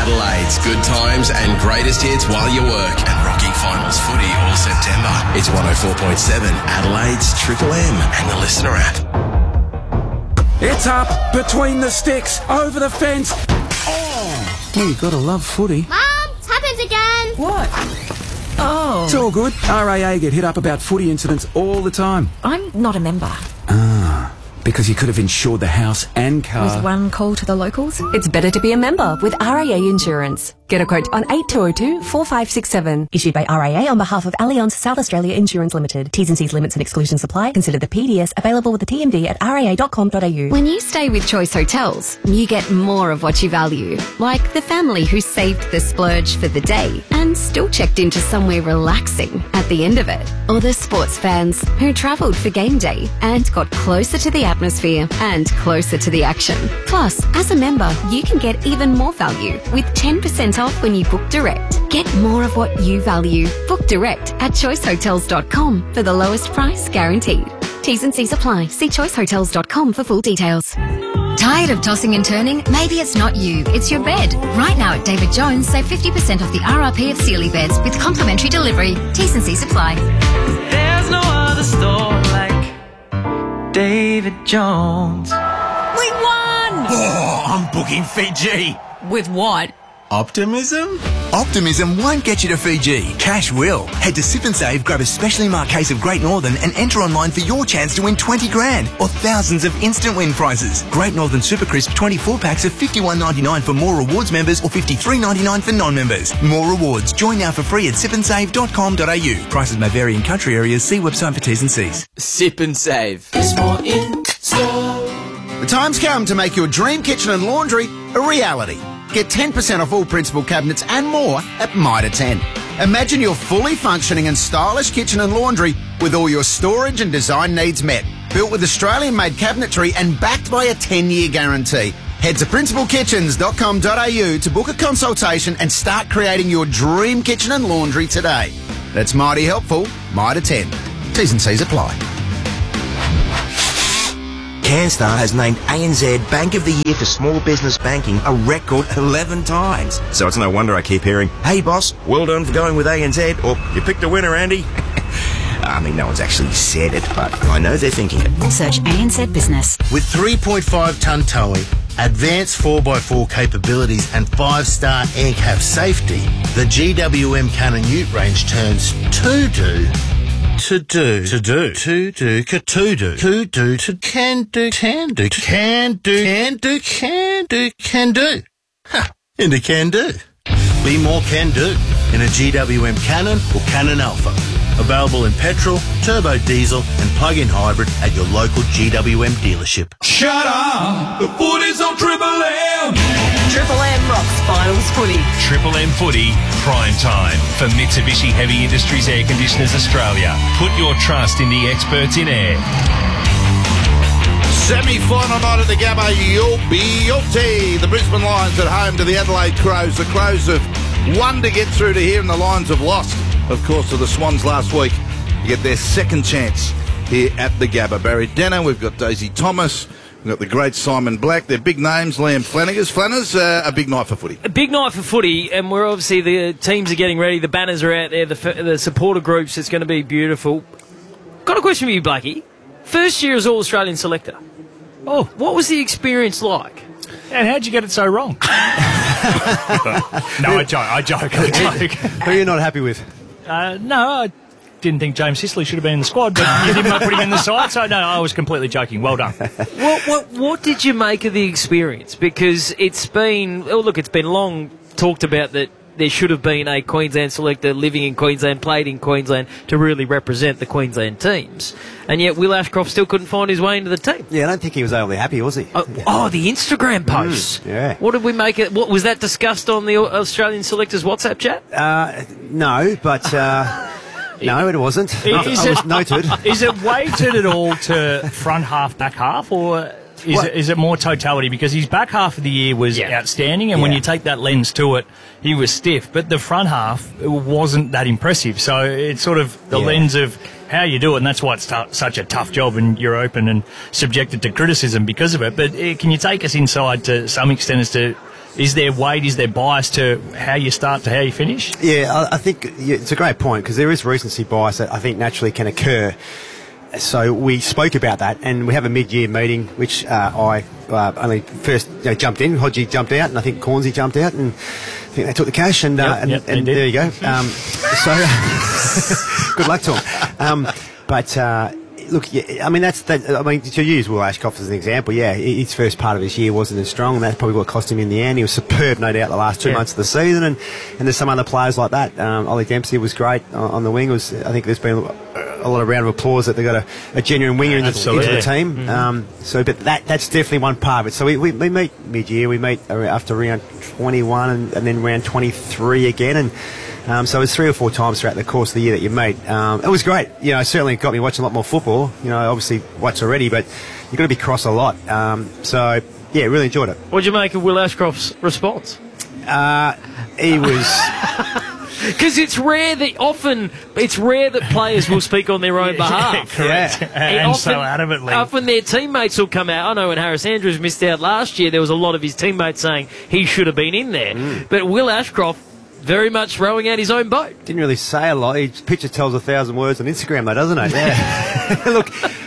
Adelaide's good times and greatest hits while you work. And rocking finals footy all September. It's 104.7 Adelaide's Triple M and the Listener app. It's up, between the sticks, over the fence. Oh, you gotta love footy. Mum, it's happened again. What? Oh. It's all good. RAA get hit up about footy incidents all the time. I'm not a member. Because you could have insured the house and car. With one call to the locals? It's better to be a member with RAA Insurance. Get a quote on 8202 4567. Issued by RAA on behalf of Allianz South Australia Insurance Limited. T's and C's limits and exclusions apply. Consider the PDS available with the TMD at raa.com.au. When you stay with Choice Hotels, you get more of what you value. Like the family who saved the splurge for the day and still checked into somewhere relaxing at the end of it. Or the sports fans who travelled for game day and got closer to the atmosphere and closer to the action. Plus, as a member, you can get even more value with 10% off when you book direct. Get more of what you value. Book direct at choicehotels.com for the lowest price guaranteed. T's and C's apply. See choicehotels.com for full details. Tired of tossing and turning? Maybe it's not you, it's your bed. Right now at David Jones, save 50% off the RRP of Sealy beds with complimentary delivery. T's and C's apply. There's no other store like David Jones. We won! Oh, I'm booking Fiji. With what? Optimism? Optimism won't get you to Fiji. Cash will. Head to Sip and Save, grab a specially marked case of Great Northern and enter online for your chance to win 20 grand or thousands of instant win prizes. Great Northern Super Crisp 24 packs of $51.99 for More Rewards members or $53.99 for non-members. More Rewards. Join now for free at sipandsave.com.au. Prices may vary in country areas. See website for T's and C's. Sip and Save. There's more in store. The time's come to make your dream kitchen and laundry a reality. Get 10% off all Principal cabinets and more at Mitre 10. Imagine your fully functioning and stylish kitchen and laundry with all your storage and design needs met. Built with Australian-made cabinetry and backed by a 10-year guarantee. Head to principalkitchens.com.au to book a consultation and start creating your dream kitchen and laundry today. That's mighty helpful. Mitre 10. T's and C's apply. CanStar has named ANZ Bank of the Year for Small Business Banking a record 11 times. So it's no wonder I keep hearing, "Hey boss, well done for going with ANZ," or "You picked a winner, Andy." I mean, no one's actually said it, but I know they're thinking it. Search ANZ Business. With 3.5-tonne towing, advanced 4x4 capabilities and 5-star ANCAP safety, the GWM Cannon Ute range turns to-do to do, to do, to do, to do, to do, to can do, can do, can do, can do, can do, can do. Ha! Into can do. Be more can do in a GWM Cannon or Cannon Alpha. Available in petrol, turbo diesel and plug-in hybrid at your local GWM dealership. Shut up! The footy's on Triple M! Triple M rocks finals footy. Triple M footy, prime time for Mitsubishi Heavy Industries Air Conditioners Australia. Put your trust in the experts in air. Semi-final night at the Gabba, Yorty. The Brisbane Lions at home to the Adelaide Crows. The Crows have won to get through to here and the Lions have lost, of course, to the Swans last week to get their second chance here at the Gabba. Barry Denner, we've got Daisy Thomas, we've got the great Simon Black. They're big names. Liam Flanners, a big night for footy. A big night for footy, and we're obviously, the teams are getting ready, the banners are out there, the supporter groups, it's going to be beautiful. Got a question for you, Blakey. First year as All-Australian selector. Oh, what was the experience like? And how'd you get it so wrong? No, I joke. Who are you not happy with? No, I didn't think James Sicily should have been in the squad, but you didn't put him in the side, so no, I was completely joking. Well done. What did you make of the experience? Because it's been long talked about that there should have been a Queensland selector living in Queensland, played in Queensland to really represent the Queensland teams. And yet Will Ashcroft still couldn't find his way into the team. Yeah, I don't think he was overly happy, was he? Oh, the Instagram posts. Yeah. What did we make it? What was that discussed on the Australian selectors WhatsApp chat? No, but no, it wasn't. It was noted. Is it weighted at all to front half, back half, or is it more totality? Because his back half of the year was outstanding, and when you take that lens to it, he was stiff. But the front half wasn't that impressive. So it's sort of the lens of how you do it, and that's why it's such a tough job, and you're open and subjected to criticism because of it. But can you take us inside to some extent as to is there weight, is there bias to how you start to how you finish? Yeah, I think it's a great point because there is recency bias that I think naturally can occur. So we spoke about that, and we have a mid-year meeting, which I only first jumped in. Hodgie jumped out, and I think Cornsey jumped out, and I think they took the cash, and there you go. So good luck to them. Look, yeah, I mean, to use Will Ashcroft as an example, yeah, his first part of his year wasn't as strong, and that's probably what cost him in the end. He was superb, no doubt, the last 2 months of the season, and there's some other players like that. Ollie Dempsey was great on the wing. I think there's been a lot of round of applause that they got a genuine winger into the team. Mm-hmm. But that's definitely one part of it. So we meet mid-year, we meet after round 21 and then round 23 again, and so it was 3 or 4 times throughout the course of the year that you meet. It was great. Certainly got me watching a lot more football. Obviously watched already, but you've got to be cross a lot. So, yeah, really enjoyed it. What did you make of Will Ashcroft's response? He was... Because it's rare that players will speak on their own behalf. Yeah, correct. Yeah. And often, so adamantly. Often their teammates will come out. I know when Harris Andrews missed out last year, there was a lot of his teammates saying he should have been in there. But Will Ashcroft very much rowing out his own boat. Didn't really say a lot. His picture tells 1,000 words on Instagram, though, doesn't it? Yeah. Look,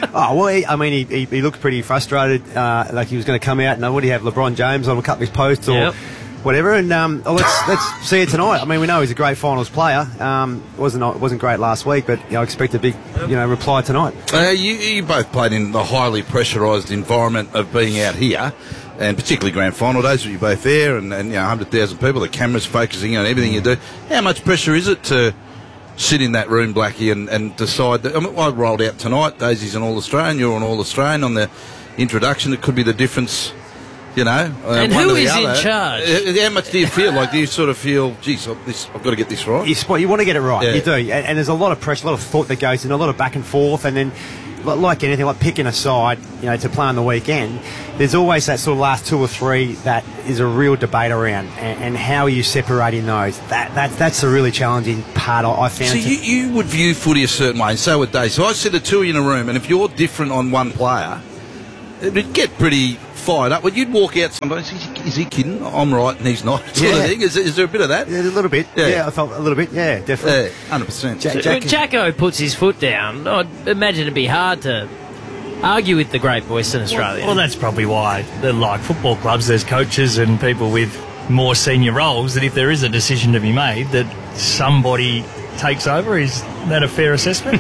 he looked pretty frustrated, like he was going to come out and what do you have, LeBron James on a couple of his posts or whatever. And let's see it tonight. I mean, we know he's a great finals player. Wasn't great last week, but I expect a big reply tonight. You both played in the highly pressurised environment of being out here, and particularly grand final days, where you're both there, and 100,000 people, the cameras focusing on everything you do. How much pressure is it to sit in that room, Blackie, and decide that? I mean, I rolled out tonight. Daisy's an All-Australian. You're an All-Australian on the introduction. It could be the difference. And who is in charge? How much do you feel? Like, do you sort of feel, geez, I've got to get this right? You want to get it right, you do. And there's a lot of pressure, a lot of thought that goes in, a lot of back and forth, and then, like anything, like picking a side, to play on the weekend, there's always that sort of last 2 or 3 that is a real debate around, and how are you separating those? That's a really challenging part I found. So you would view footy a certain way, and so would they. So I said the two of you in a room, and if you're different on one player, it'd get pretty fired up. Well, you'd walk out sometimes. Is he kidding? I'm right and he's not. Sort of thing. Is there a bit of that? Yeah, a little bit. Yeah, I felt a little bit. Yeah, definitely. 100%. When Jacko puts his foot down, I'd imagine it'd be hard to argue with the great Western Australia. Well, that's probably why, like football clubs, there's coaches and people with more senior roles, that if there is a decision to be made, that somebody takes over. Is that a fair assessment?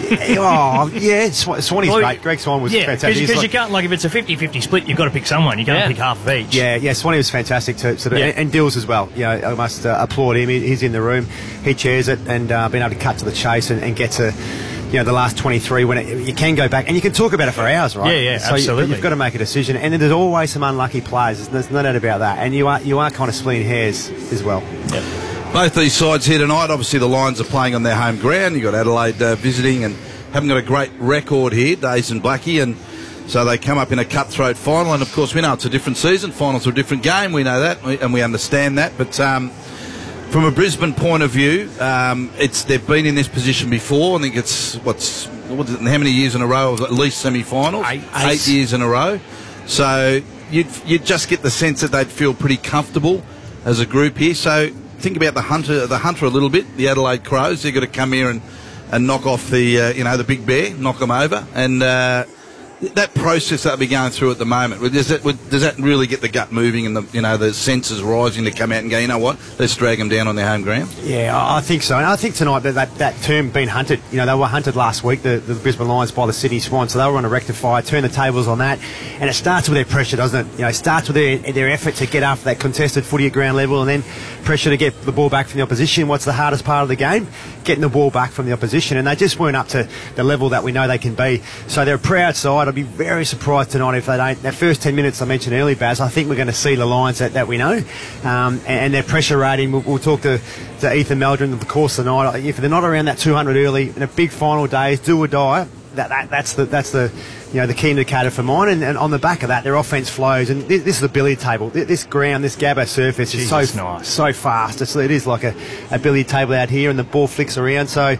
Swanee's great. Greg Swan was fantastic. Because you can't, like, if it's a 50-50 split, you've got to pick someone. You can't pick half of each. Yeah, Swanee was fantastic too. And Dills as well. I must applaud him. He's in the room. He chairs it and been able to cut to the chase and get to the last 23 when you can go back and you can talk about it for hours, right? Yeah, so absolutely. You've got to make a decision, and then there's always some unlucky players. There's no doubt about that, and you are kind of splitting hairs as well. Yep. Both these sides here tonight, obviously the Lions are playing on their home ground. You've got Adelaide visiting and haven't got a great record here, Days and Blackie, and so they come up in a cutthroat final, and of course we know it's a different season. Finals are a different game, we know that, and we understand that, but from a Brisbane point of view, they've been in this position before. I think it's how many years in a row? At least semi-finals, 8 years in a row. So you'd just get the sense that they'd feel pretty comfortable as a group here. So think about the hunter a little bit. The Adelaide Crows, they've got to come here and knock off the big bear, knock them over, and that process that we're going through at the moment, does that really get the gut moving and the senses rising to come out and go, you know what, let's drag them down on their home ground? Yeah, I think so. And I think tonight that term being hunted, they were hunted last week, the Brisbane Lions, by the Sydney Swans, so they were on a rectify, turn the tables on that, and it starts with their pressure, doesn't it? It starts with their effort to get after that contested footy at ground level, and then pressure to get the ball back from the opposition. What's the hardest part of the game? Getting the ball back from the opposition, and they just weren't up to the level that we know they can be. So they're a proud side. I'd be very surprised tonight if they don't. That first 10 minutes I mentioned earlier, Baz, I think we're going to see the Lions that we know, and their pressure rating. We'll talk to Ethan Meldrum of the course tonight. If they're not around that 200 early in a big final day, do or die. That's the the key indicator for mine. And on the back of that, their offense flows. And this is the billiard table. This ground, this Gabba surface is so nice, so fast. It is like a billiard table out here, and the ball flicks around. So,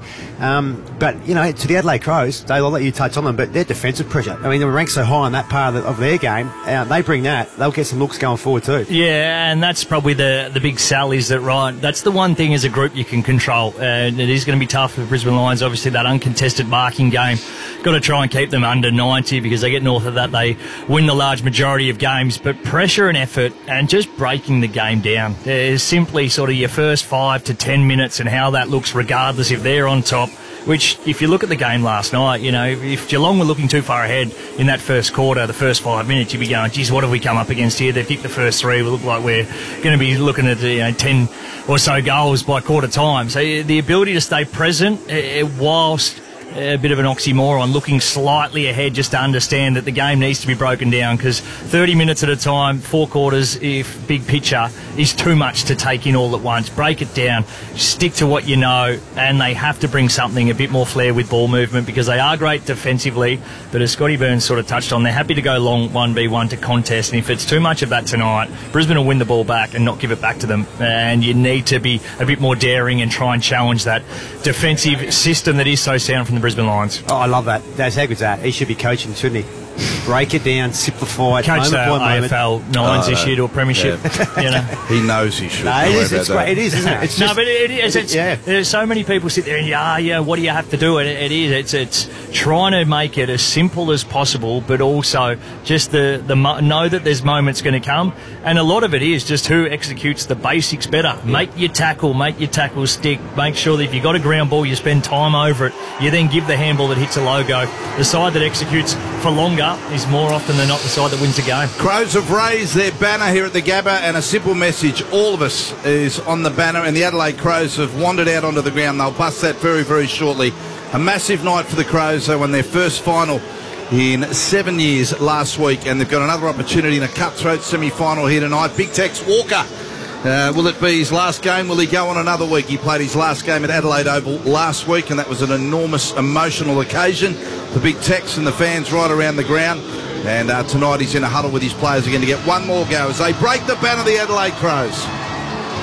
but to the Adelaide Crows, Dale, I'll let you touch on them. But their defensive pressure. I mean, they're ranked so high on that part of their game. They bring that. They'll get some looks going forward too. Yeah, and that's probably the big sell, is that right? That's the one thing as a group you can control. And it is going to be tough for the Brisbane Lions. Obviously, that uncontested marking game. Got to try and keep them under 90, because they get north of that, they win the large majority of games. But pressure and effort and just breaking the game down. There's simply sort of your first 5 to 10 minutes and how that looks, regardless if they're on top. Which, if you look at the game last night, if Geelong were looking too far ahead in that first quarter, the first 5 minutes, you'd be going, geez, what have we come up against here? They've kicked the first 3. We look like we're going to be looking at 10 or so goals by quarter time. So the ability to stay present whilst a bit of an oxymoron, looking slightly ahead just to understand that the game needs to be broken down, because 30 minutes at a time, 4 quarters, if big picture, is too much to take in all at once. Break it down, stick to what you know, and they have to bring something, a bit more flair with ball movement, because they are great defensively, but as Scotty Burns sort of touched on, they're happy to go long 1v1 to contest, and if it's too much of that tonight, Brisbane will win the ball back and not give it back to them, and you need to be a bit more daring and try and challenge that defensive system that is so sound from the Brisbane Lions. Oh, I love that. That's how good's that. He should be coaching, shouldn't he? Break it down, simplify it. Coach the AFL Nines this year to a premiership. He knows he should. No, it's great. It is, isn't it? It's but it is. There's so many people sit there and what do you have to do? And it is. It's trying to make it as simple as possible, but also just know that there's moments going to come, and a lot of it is just who executes the basics better. Yeah. Make your tackle stick. Make sure that if you got a ground ball, you spend time over it. You then give the handball that hits a logo. The side that executes for longer is more often than not the side that wins the game. Crows have raised their banner here at the Gabba, and a simple message, all of us, is on the banner, and the Adelaide Crows have wandered out onto the ground. They'll bust that very, very shortly. A massive night for the Crows. They won their first final in 7 years last week, and they've got another opportunity in a cutthroat semi-final here tonight. Big Tex Walker. Will it be his last game? Will he go on another week? He played his last game at Adelaide Oval last week, and that was an enormous emotional occasion for Big Tex and the fans right around the ground. And tonight he's in a huddle with his players again to get one more go as they break the banner of the Adelaide Crows.